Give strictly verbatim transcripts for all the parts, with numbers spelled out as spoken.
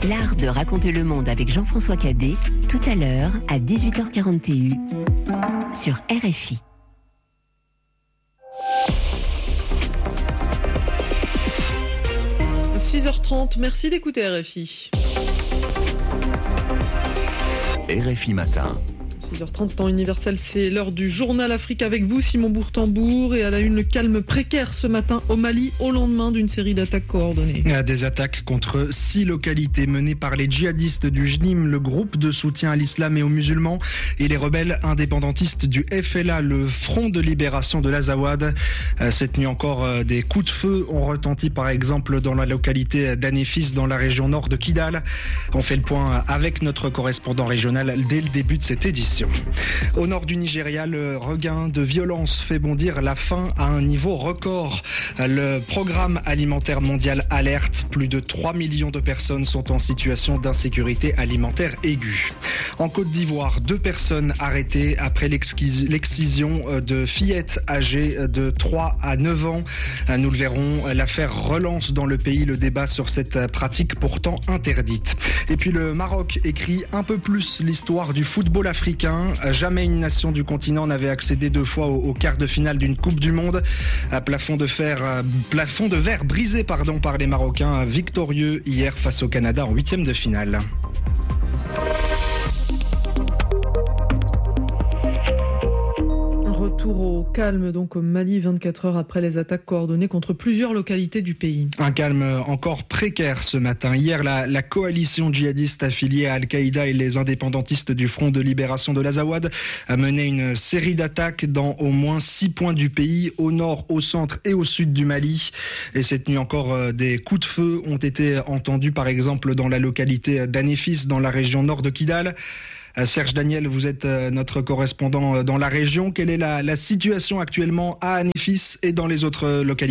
L'art de raconter le monde avec Jean-François Cadet, tout à l'heure à dix-huit heures quarante et un sur R F I. six heures trente, merci d'écouter R F I. R F I Matin. six heures trente, temps universel, c'est l'heure du journal Afrique avec vous, Simon Bourtambour. Et à la une, le calme précaire ce matin au Mali, au lendemain d'une série d'attaques coordonnées. Des attaques contre six localités menées par les djihadistes du J N I M, le groupe de soutien à l'islam et aux musulmans, et les rebelles indépendantistes du F L A, le Front de libération de l'Azawad. Cette nuit encore, des coups de feu ont retenti par exemple dans la localité d'Anefis, dans la région nord de Kidal. On fait le point avec notre correspondant régional dès le début de cette édition. Au nord du Nigeria, le regain de violence fait bondir la faim à un niveau record. Le programme alimentaire mondial alerte. Plus de trois millions de personnes sont en situation d'insécurité alimentaire aiguë. En Côte d'Ivoire, deux personnes arrêtées après l'excision de fillettes âgées de trois à neuf ans. Nous le verrons, l'affaire relance dans le pays le débat sur cette pratique pourtant interdite. Et puis le Maroc écrit un peu plus l'histoire du football africain. Jamais une nation du continent n'avait accédé deux fois au, au quart de finale d'une Coupe du Monde. À plafond de fer, euh, plafond de verre brisé pardon, par les Marocains, victorieux hier face au Canada en huitième de finale. Retour au calme donc au Mali, vingt-quatre heures après les attaques coordonnées contre plusieurs localités du pays. Un calme encore précaire ce matin. Hier, la, la coalition djihadiste affiliée à Al-Qaïda et les indépendantistes du Front de libération de l'Azawad a mené une série d'attaques dans au moins six points du pays, au nord, au centre et au sud du Mali. Et cette nuit encore, des coups de feu ont été entendus par exemple dans la localité d'Anefis, dans la région nord de Kidal. Serge Daniel, vous êtes notre correspondant dans la région. Quelle est la, la situation actuellement à Anefis et dans les autres localités ?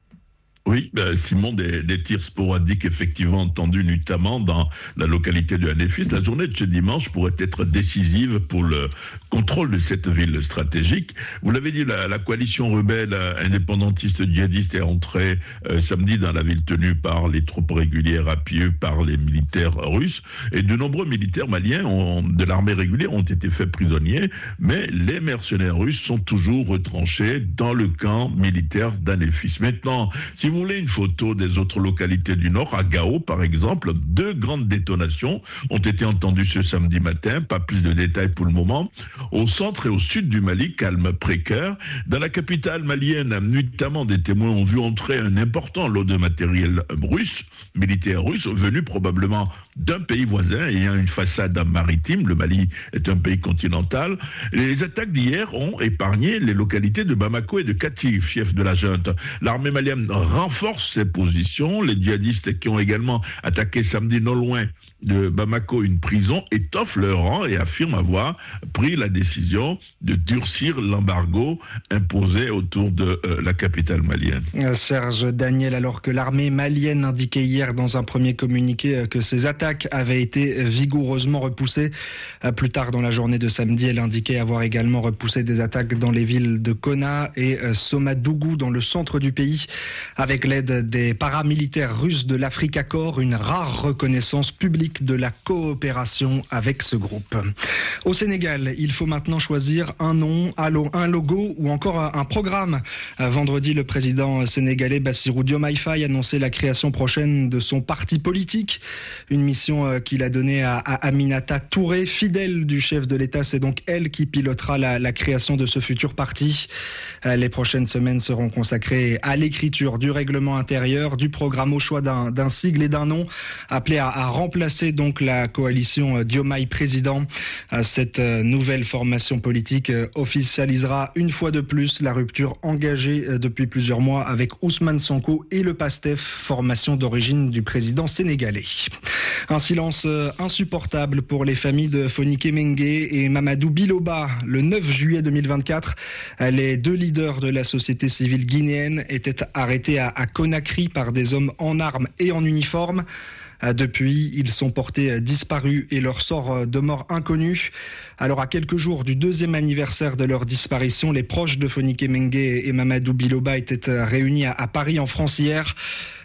Oui, ben Simon, des, des tirs sporadiques effectivement entendus notamment dans la localité de Anefis. La journée de ce dimanche pourrait être décisive pour le contrôle de cette ville stratégique. Vous l'avez dit, la, la coalition rebelle indépendantiste djihadiste est entrée euh, samedi dans la ville tenue par les troupes régulières appuyées par les militaires russes. Et de nombreux militaires maliens ont, de l'armée régulière ont été faits prisonniers, mais les mercenaires russes sont toujours retranchés dans le camp militaire d'Anefis. Maintenant, si vous voulez une photo des autres localités du Nord, à Gao par exemple, deux grandes détonations ont été entendues ce samedi matin, pas plus de détails pour le moment. Au centre et au sud du Mali, calme précaire. Dans la capitale malienne, notamment des témoins ont vu entrer un important lot de matériel russe, militaire russe, venu probablement d'un pays voisin ayant une façade maritime. Le Mali est un pays continental. Les attaques d'hier ont épargné les localités de Bamako et de Kati, fief de la junte. L'armée malienne renforce ses positions. Les djihadistes qui ont également attaqué samedi non loin de Bamako une prison étoffent leur rang et affirment avoir pris la décision de durcir l'embargo imposé autour de euh, la capitale malienne. Serge Daniel, alors que l'armée malienne indiquait hier dans un premier communiqué que ces attaques avaient été vigoureusement repoussées. Plus tard dans la journée de samedi, elle indiquait avoir également repoussé des attaques dans les villes de Kona et Somadougou dans le centre du pays, avec l'aide des paramilitaires russes de l'Africa Corps, une rare reconnaissance publique de la coopération avec ce groupe. Au Sénégal, il faut maintenant choisir un nom, un logo ou encore un programme. Vendredi, le président sénégalais Bassirou Diomaye Faye annonçait la création prochaine de son parti politique, une mission qu'il a donnée à Aminata Touré, fidèle du chef de l'État. C'est donc elle qui pilotera la, la création de ce futur parti. Les prochaines semaines seront consacrées à l'écriture du règlement intérieur, du programme, au choix d'un, d'un sigle et d'un nom, appelé à, à remplacer donc la coalition Diomaye président. Cette nouvelle formation politique officialisera une fois de plus la rupture engagée depuis plusieurs mois avec Ousmane Sonko et le PASTEF, formation d'origine du président sénégalais. Un silence insupportable pour les familles de Fonike Mengue et Mamadou Biloba. Le neuf juillet deux mille vingt-quatre, les deux leaders de la société civile guinéenne étaient arrêtés à, à Conakry par des hommes en armes et en uniforme. Depuis, ils sont portés disparus et leur sort de mort inconnu. Alors, à quelques jours du deuxième anniversaire de leur disparition, les proches de Fonike Mengue et Mamadou Biloba étaient réunis à Paris en France hier.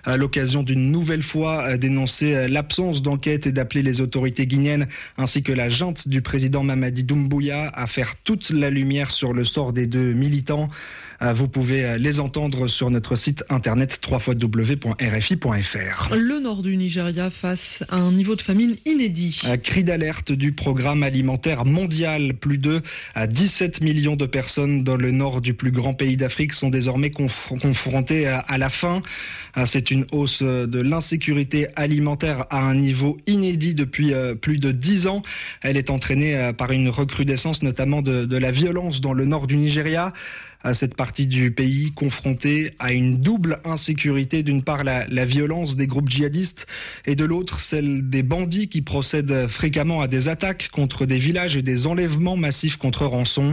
à l'occasion d'une nouvelle fois dénoncer l'absence d'enquête et d'appeler les autorités guinéennes ainsi que la junte du président Mamadi Doumbouya à faire toute la lumière sur le sort des deux militants. Vous pouvez les entendre sur notre site internet w w w point r f i point f r. Le nord du Nigeria face à un niveau de famine inédit. Un cri d'alerte du programme alimentaire mondial. Plus de dix-sept millions de personnes dans le nord du plus grand pays d'Afrique sont désormais conf- confrontées à la faim. C'est une hausse de l'insécurité alimentaire à un niveau inédit depuis plus de dix ans. Elle est entraînée par une recrudescence notamment de, de la violence dans le nord du Nigeria. Cette partie du pays confrontée à une double insécurité, d'une part la, la violence des groupes djihadistes et de l'autre celle des bandits qui procèdent fréquemment à des attaques contre des villages et des enlèvements massifs contre rançon.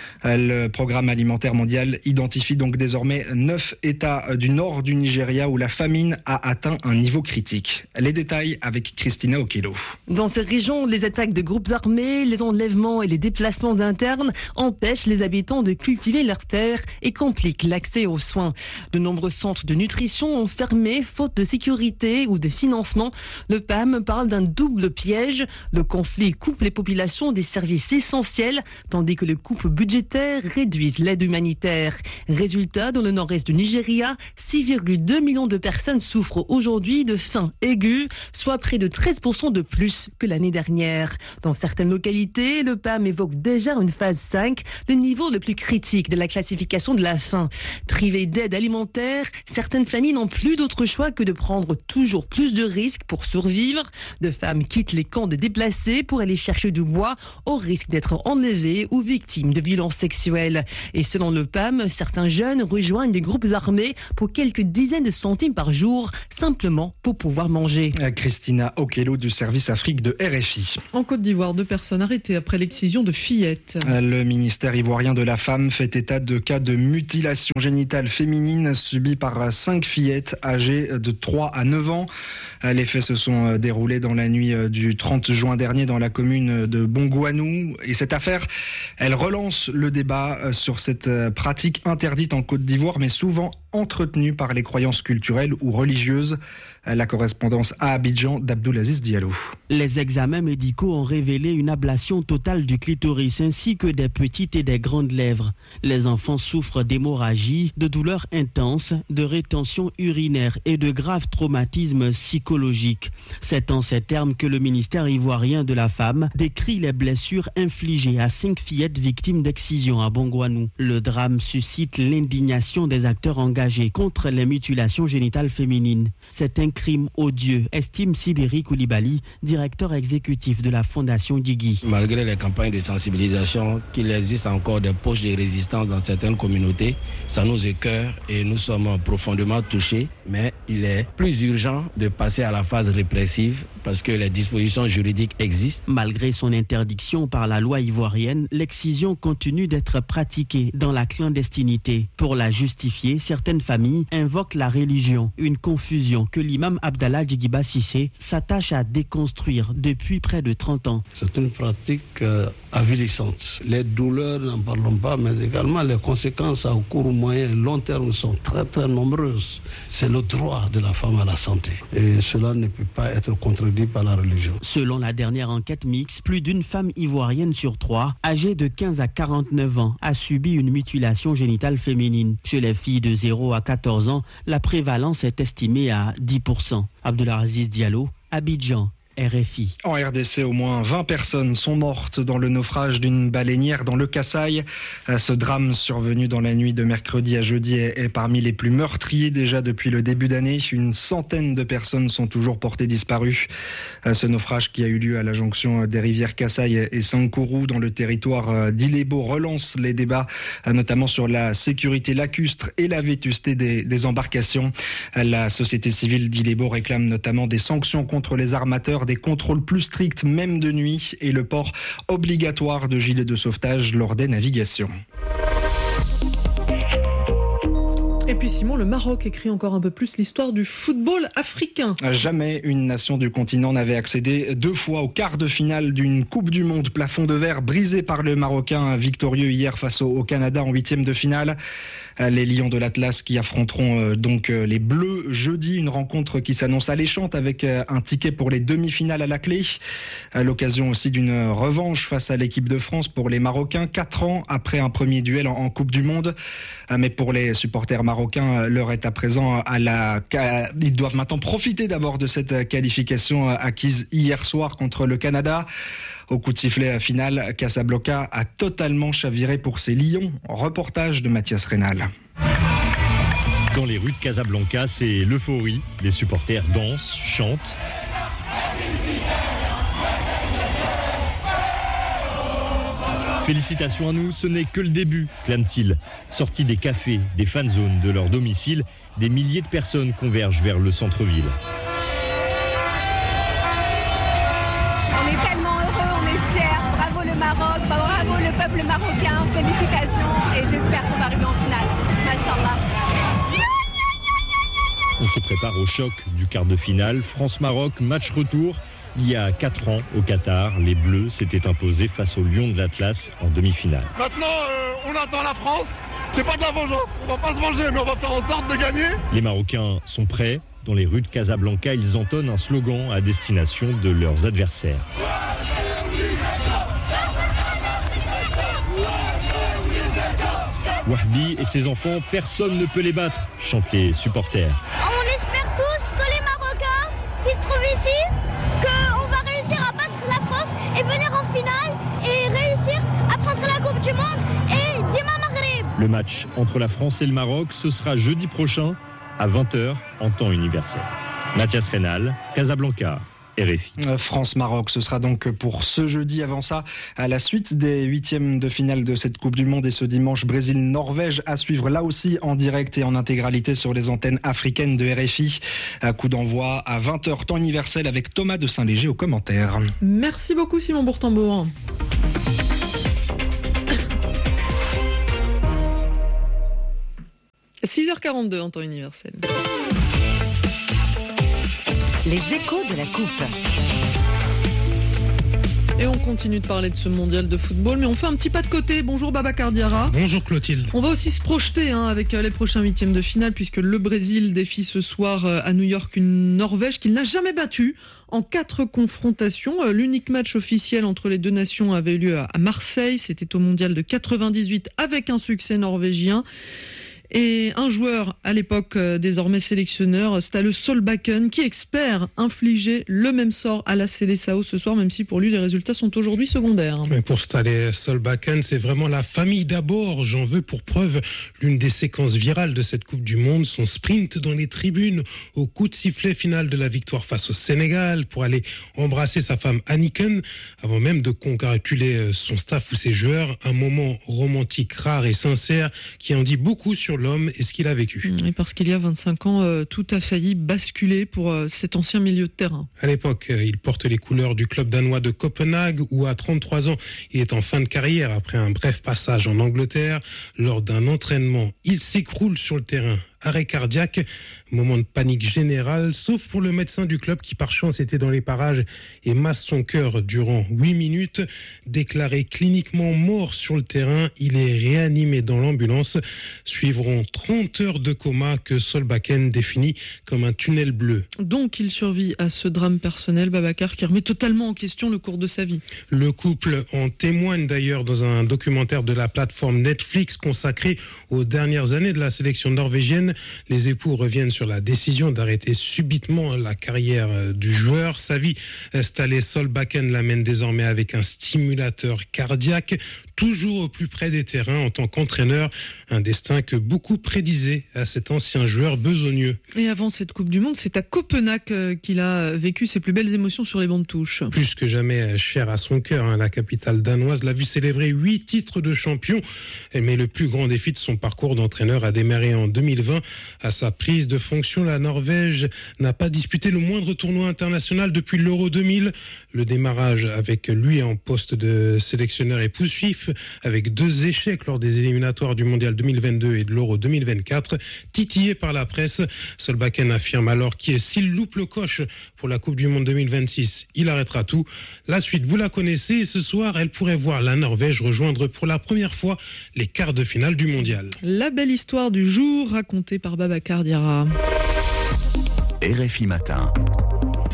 Le programme alimentaire mondial identifie donc désormais neuf États du nord du Nigeria où la famine a atteint un niveau critique. Les détails avec Christina Okelo. Dans ces régions, les attaques de groupes armés, les enlèvements et les déplacements internes empêchent les habitants de cultiver leurs terres et compliquent l'accès aux soins. De nombreux centres de nutrition ont fermé faute de sécurité ou de financement. Le P A M parle d'un double piège. Le conflit coupe les populations des services essentiels, tandis que les coupes budgétaires réduisent l'aide humanitaire. Résultat, dans le nord-est du Nigeria, six virgule deux millions de personnes souffrent aujourd'hui de faim aiguë, soit près de treize pour cent de plus que l'année dernière. Dans certaines localités, le P A M évoque déjà une phase cinq, le niveau le plus critique de la classification de la faim. Privées d'aide alimentaire, certaines familles n'ont plus d'autre choix que de prendre toujours plus de risques pour survivre. De femmes quittent les camps de déplacés pour aller chercher du bois au risque d'être enlevées ou victimes de violences sexuelles. Et selon le P A M, certains jeunes rejoignent des groupes armés pour quelques dizaines de centimes par jour, simplement pour pouvoir manger. Christina Okelo du service Afrique de R F I. En Côte d'Ivoire, deux personnes arrêtées après l'excision de fillettes. Le ministère ivoirien de la femme fait état de cas de mutilation génitale féminine subis par cinq fillettes âgées de trois à neuf ans. Les faits se sont déroulés dans la nuit du trente juin dernier dans la commune de Bongouanou. Et cette affaire, elle relance le débat sur cette pratique interdite en Côte d'Ivoire, mais souvent entretenue par les croyances culturelles ou religieuses. La correspondance à Abidjan d'Abdoulaziz Diallo. Les examens médicaux ont révélé une ablation totale du clitoris ainsi que des petites et des grandes lèvres. Les enfants souffrent d'hémorragie, de douleurs intenses, de rétention urinaire et de graves traumatismes psychologiques. C'est en ces termes que le ministère ivoirien de la femme décrit les blessures infligées à cinq fillettes victimes d'excision à Bongouanou. Le drame suscite l'indignation des acteurs engagés contre les mutilations génitales féminines. C'est un crime odieux, estime Sibiri Koulibaly, directeur exécutif de la Fondation Digui. Malgré les campagnes de sensibilisation, qu'il existe encore des poches de résistance dans certaines communautés, ça nous écœure et nous sommes profondément touchés. Mais il est plus urgent de passer à la phase répressive parce que les dispositions juridiques existent. Malgré son interdiction par la loi ivoirienne, l'excision continue d'être pratiquée dans la clandestinité. Pour la justifier, certaines familles invoquent la religion, une confusion que l'imam Abdallah Djigiba Sissé s'attache à déconstruire depuis près de trente ans. C'est une pratique euh, avilissante. Les douleurs, n'en parlons pas, mais également les conséquences à court, moyen et long terme sont très très nombreuses. C'est le droit de la femme à la santé et cela ne peut pas être contredit par la religion. Selon la dernière enquête mixte, plus d'une femme ivoirienne sur trois, âgée de quinze à quarante-neuf ans, a subi une mutilation génitale féminine. Chez les filles de zéro à quatorze ans, la prévalence est estimée à dix pour cent. Abdoulaziz Diallo, Abidjan. R F I. En R D C, au moins vingt personnes sont mortes dans le naufrage d'une baleinière dans le Kasaï. Ce drame survenu dans la nuit de mercredi à jeudi est parmi les plus meurtriers déjà depuis le début d'année. Une centaine de personnes sont toujours portées disparues. Ce naufrage qui a eu lieu à la jonction des rivières Kasaï et Sankourou dans le territoire d'Ilebo relance les débats, notamment sur la sécurité lacustre et la vétusté des, des embarcations. La société civile d'Ilebo réclame notamment des sanctions contre les armateurs, des contrôles plus stricts même de nuit et le port obligatoire de gilets de sauvetage lors des navigations. Et puis puis Simon, le Maroc écrit encore un peu plus l'histoire du football africain. Jamais une nation du continent n'avait accédé deux fois au quart de finale d'une Coupe du Monde. Plafond de verre brisé par le Marocain victorieux hier face au Canada en huitième de finale. Les Lions de l'Atlas qui affronteront donc les Bleus jeudi. Une rencontre qui s'annonce alléchante avec un ticket pour les demi-finales à la clé. L'occasion aussi d'une revanche face à l'équipe de France pour les Marocains. Quatre ans après un premier duel en Coupe du Monde. Mais pour les supporters marocains, l'heure est à présent à la... Ils doivent maintenant profiter d'abord de cette qualification acquise hier soir contre le Canada. Au coup de sifflet final, Casablanca a totalement chaviré pour ses Lions. Reportage de Mathias Rénal. Dans les rues de Casablanca, c'est l'euphorie. Les supporters dansent, chantent. Félicitations à nous, ce n'est que le début, clament-ils. Sortis des cafés, des fan zones de leur domicile, des milliers de personnes convergent vers le centre-ville. On est tellement heureux, on est fiers. Bravo le Maroc, bravo le peuple marocain. Félicitations et j'espère qu'on va arriver en finale. Machallah. On se prépare au choc du quart de finale. France-Maroc, match retour. Il y a quatre ans, au Qatar, les Bleus s'étaient imposés face aux Lions de l'Atlas en demi-finale. Maintenant, euh, on attend la France. C'est pas de la vengeance, on va pas se venger, mais on va faire en sorte de gagner. Les Marocains sont prêts. Dans les rues de Casablanca, ils entonnent un slogan à destination de leurs adversaires. Wahbi et ses enfants, personne ne peut les battre, chantent les supporters. On espère tous, tous les Marocains qui se trouvent ici, qu'on va réussir à battre la France et venir en finale et réussir à prendre la Coupe du Monde et Dima Maghreb. Le match entre la France et le Maroc, ce sera jeudi prochain à vingt heures en temps universel. Mathias Rénal, Casablanca. R F I. France-Maroc, ce sera donc pour ce jeudi. Avant ça, à la suite des huitièmes de finale de cette Coupe du Monde et ce dimanche, Brésil-Norvège à suivre là aussi en direct et en intégralité sur les antennes africaines de R F I. À coup d'envoi à vingt heures temps universel avec Thomas de Saint-Léger aux commentaires. Merci beaucoup Simon Bourtambour. six heures quarante-deux en temps universel. Les échos de la Coupe. Et on continue de parler de ce mondial de football, mais on fait un petit pas de côté. Bonjour Babacar Diarra. Bonjour Clotilde. On va aussi se projeter hein, avec les prochains huitièmes de finale, puisque le Brésil défie ce soir à New York une Norvège qu'il n'a jamais battue en quatre confrontations. L'unique match officiel entre les deux nations avait eu lieu à Marseille. C'était au mondial de quatre-vingt-dix-huit avec un succès norvégien. Et un joueur, à l'époque euh, désormais sélectionneur, Ståle Solbakken, qui espère infliger le même sort à la Seleção ce soir, même si pour lui les résultats sont aujourd'hui secondaires. Mais pour Ståle Solbakken, c'est vraiment la famille d'abord. J'en veux pour preuve l'une des séquences virales de cette Coupe du Monde, son sprint dans les tribunes au coup de sifflet final de la victoire face au Sénégal pour aller embrasser sa femme Anniken, avant même de congratuler son staff ou ses joueurs. Un moment romantique rare et sincère qui en dit beaucoup sur l'homme et ce qu'il a vécu. Et parce qu'il y a vingt-cinq ans, euh, tout a failli basculer pour euh, cet ancien milieu de terrain. À l'époque, euh, il porte les couleurs du club danois de Copenhague où à trente-trois ans, il est en fin de carrière après un bref passage en Angleterre. Lors d'un entraînement, il s'écroule sur le terrain. Arrêt cardiaque, moment de panique générale, sauf pour le médecin du club qui par chance était dans les parages et masse son cœur durant huit minutes. Déclaré cliniquement mort sur le terrain, il est réanimé dans l'ambulance. Suivront trente heures de coma que Solbakken définit comme un tunnel bleu. Donc il survit à ce drame personnel, Babacar, qui remet totalement en question le cours de sa vie. Le couple en témoigne d'ailleurs dans un documentaire de la plateforme Netflix consacré aux dernières années de la sélection norvégienne. Les époux reviennent sur la décision d'arrêter subitement la carrière du joueur. Sa vie, Ståle Solbakken l'amène désormais avec un stimulateur cardiaque, toujours au plus près des terrains en tant qu'entraîneur. Un destin que beaucoup prédisaient à cet ancien joueur besogneux. Et avant cette Coupe du Monde, c'est à Copenhague qu'il a vécu ses plus belles émotions sur les bancs de touche. Plus que jamais cher à son cœur, hein, la capitale danoise l'a vu célébrer huit titres de champion. Mais le plus grand défi de son parcours d'entraîneur a démarré en deux mille vingt. À sa prise de fonction, la Norvège n'a pas disputé le moindre tournoi international depuis l'Euro deux mille. Le démarrage avec lui en poste de sélectionneur est poussif, décisif. Avec deux échecs lors des éliminatoires du Mondial deux mille vingt-deux et de l'Euro deux mille vingt-quatre, titillé par la presse, Solbakken affirme alors que s'il loupe le coche pour la Coupe du Monde deux mille vingt-six, il arrêtera tout. La suite, vous la connaissez, et ce soir, elle pourrait voir la Norvège rejoindre pour la première fois les quarts de finale du Mondial. La belle histoire du jour racontée par Babacar Diarra. R F I Matin.